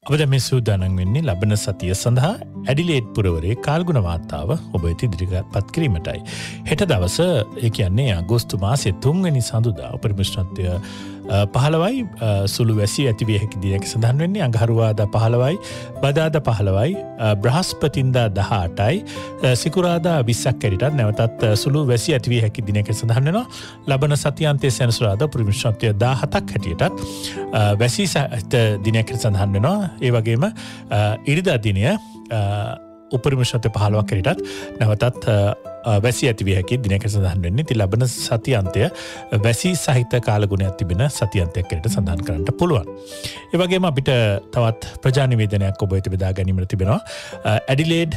අපද මේ සූදානම් වෙන්නේ ලබන සතිය සඳහා ඇඩිලේඩ් පුරවරේ කාල්ගුණ වාර්තාව ඔබ වෙත ඉදිරිපත් කිරීමටයි. හෙට දවස ඒ කියන්නේ අගෝස්තු මාසයේ 3 වෙනි සඳුදා උපරිම උෂ්ණත්වය 15යි සුළු වැසි ඇතිවිය හැකි දිනක සඳහන් වෙන්නේ. අඟහරුවාදා 15යි, බදාදා 15යි, බ්‍රහස්පතින්දා 18යි, සිකුරාදා 20ක් කැරිටත් නැවතත් සුළු වැසි ඇතිවිය හැකි දිනක සඳහන් වෙනවා. ලබන සතියාන්තයේ සෙනසුරාදා උපරිම උෂ්ණත්වය 17ක් හැටියටත් වැසි සහිත දිනයක සඳහන් වෙනවා. ඒ වගේම ඉරිදා දිනය උපරිම උෂ්ණත්වය 15ක් කැරිටත් නැවතත් වැසි ඇතිවිය හැකි දිනක සඳහන් වෙන්නේ. ඉතින් ලබන සතියන්තය වැසි සහිත කාලගුණයක් තිබෙන සතියන්තයක් කැරට සඳහන් කරන්නට පුළුවන්. ඒ වගේම අපිට තවත් ප්‍රජා නිවේදනයක් ඔබ වෙත බෙදා ගැනීමට තිබෙනවා. ඇඩිලේඩ්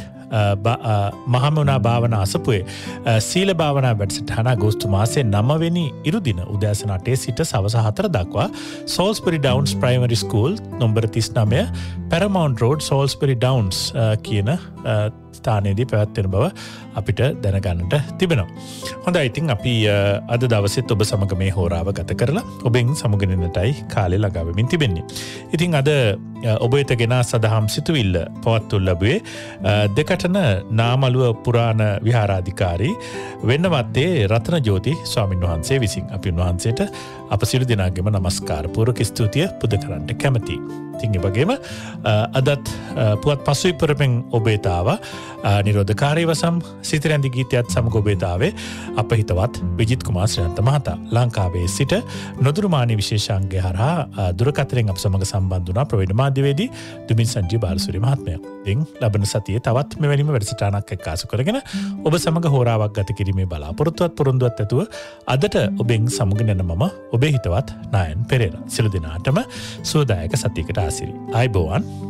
මහමුණා භාවනා අසපුවේ සීල භාවනා වැඩසටහන අගෝස්තු මාසයේ 9 වෙනි ඉරුදින උදෑසන 8 සිට සවස 4 දක්වා සෝල්ස්බරි ඩවුන්ස් ප්‍රයිමරි ස්කූල් නම්බර 39 පැරමවුන්ට් රෝඩ් සෝල්ස්බරි ඩවුන්ස් කියන ස්ථානයේදී පැවැත්වෙන බව අපිට දැනගන්නට තිබෙනවා. හොඳයි, ඉතින් අපි අද දවසෙත් ඔබ සමග මේ හෝරාව ගත කරලා ඔබෙන් සමුගන්නටයි කාලය ළඟා වෙමින් තිබෙන්නේ. ඉතින් අද ඔබ වෙත ගෙන සදහම් සිතුවිල්ල පවත්වනු ලැබුවේ දෙකටන නාමලුව පුරාණ විහාරාධිකාරී වෙන්නවත්තේ රතන ජෝති ස්වාමින් වහන්සේ විසින්. අපි උන්වහන්සේට අප සියලු දෙනාගේම නමස්කාර පූර්වක ස්තුතිය පුද කරන්නට කැමැතියි. ඉතින් ඒ වගේම අදත් පුවත් පසුවිපරමෙන් ඔබේට ආවා නිරෝධකාරී වසම් සිතිරැඳි ගීතයත් සමග ඔබේට ආවේ අප හිතවත් විජිත් කුමාර ශ්‍රීලන්ත මහතා. ලංකාවේ සිට නොදුරුමානී විශේෂාංගය හරහා දුරකථනයෙන් අප සමග සම්බන්ධ වුණා ප්‍රවීණ මාධ්‍යවේදී දුමින් සංජීව බාලසූරිය මහත්මයා. ඉතින් ලබන සතියේ තවත් මෙවැනිම වැඩසටහනක් එක්කාසු කරගෙන ඔබ සමග හෝරාවක් ගත කිරීමේ බලාපොරොත්තුවත් පොරොන්දුවත් ඇතුව අදට ඔබෙන් සමුගෙන යන මම ඔබේ හිතවත් නායන් පෙරේරා. සියලු දෙනාටම සුවදායක සතියකට ආසිරි. ආයුබෝවන්.